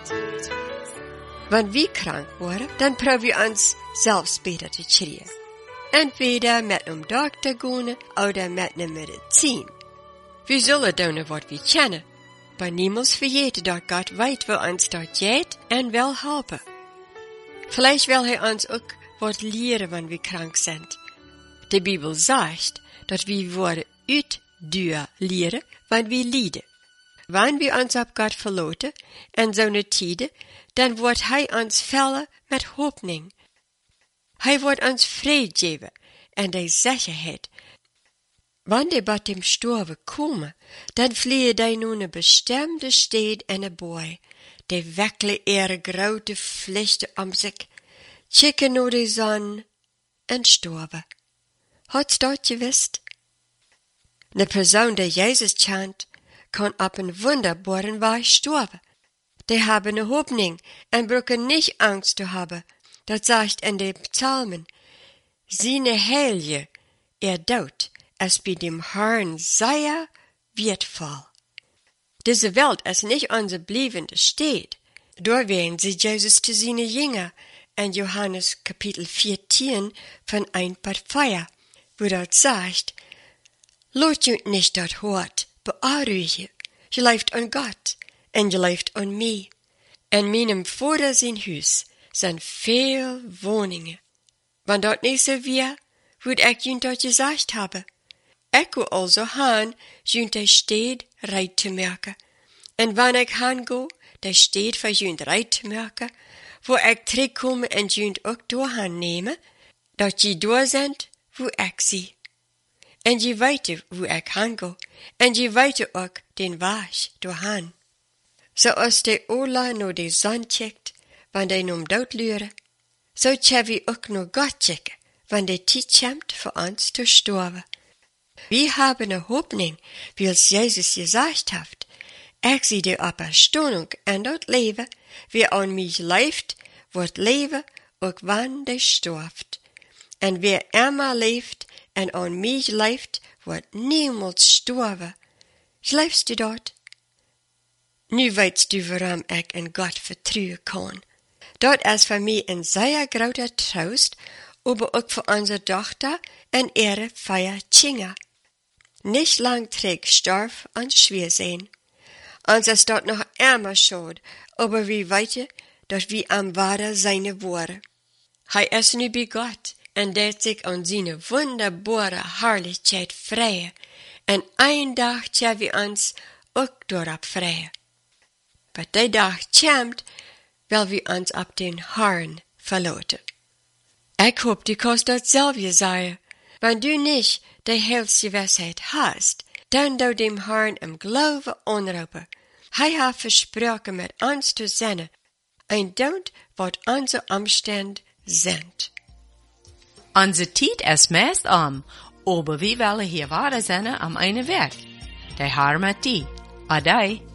Wenn wir krank worden, dann probieren wir uns selbst besser zu kriegen. Entweder mit einem Doktor gehen oder mit einer Medizin. Wir sollen tun, was wir kennen. Aber niemals vergeten, dass Gott weiß, wo uns dort geht und will helfen. Vielleicht will er uns auch was lehren, wenn wir krank sind. Die Bibel sagt, dass wir worden uit duur leren, wenn wir leiden. Wenn wir uns auf Gott verlaten, in so einer Zeit, dann wird er uns füllen mit Hoffnung. Er wird uns Frieden geben und die Sicherheit. Wenn die bei dem Sterben kommen, dann fliehen die nun eine bestimmte Stadt in eine Boy. Die wickeln ihre große Pflichten um sich, kicken nur die Sonne und sterben. Hat's dort gewusst? Eine Person, die Jesus kennt, kann auf einen wunderbaren Weg sterben. Die haben eine Hoffnung und brauchen nicht Angst zu haben. Das sagt in den Psalmen. Seine Heilige, Tod, ist bei dem Herrn sehr wertvoll. Diese Welt ist nicht unsere bleibende Stadt. Dort werden sie Jesus zu seinen Jüngern in Johannes Kapitel 14 von 1-4, wo dort sagt, Lot je nicht dort hort, beunruhige, je leeft an Gott und je leeft an mich. In meinem Vater sein Haus sind viel Wohnungen. Wenn dort nicht so wäre, würd ich ihnen dort gesagt haben. Ich will also han, jünt die Stadt reit zu merken. Und wenn ich hango, die Stadt für jünt reit zu merken, wo ich zurückkomme und jünt auch durchhan nehme, dass je durch sind, wo ich sie. Und je weiter, wo ich hango, und je weiter auch den Weg durchhan. So als die Ola nur die Sonne checkt, wenn die nun dort lüren, so tja wir auch nur Gott checken, wenn die Zeit kommt für uns zu sterben. Wir haben eine Hoffnung, wie es Jesus gesagt hat. Ich sehe die Auferstehung und dort leben, wer an mich lebt, wird leben, auch wenn der stirbt. Und wer immer lebt und an mich lebt, wird niemals sterben. Schläfst du dort? Nu weißt du, warum ich in Gott vertrauen kann. Dort ist für mich ein sehr großer Trost, aber auch für unsere Tochter und ihre 4 Kinder. Nicht lang trägt Storf und Schwersehen. Uns ist dort noch immer schade, aber wir weten, dass wir am Vater seine Worte. Er ist nu bei Gott und der sich an seine wunderbare Herrlichkeit freien. Und ein Tag tja wir uns auch darauf freien. Aber der Tag kommt, weil wir uns auf den Herrn verlassen. Ich hoffe, du kannst das selber sagen. Wenn du nicht die Heilsgewissheit hast, dann du dem Herrn im Glauben anrufen. Er hat versprochen, mit uns zu sein, und tut, was unsere Umstände sind. Unsere Zeit ist meist aber wir wollen hier weiter sein am einen Weg. Der Herr mit dir. Adei.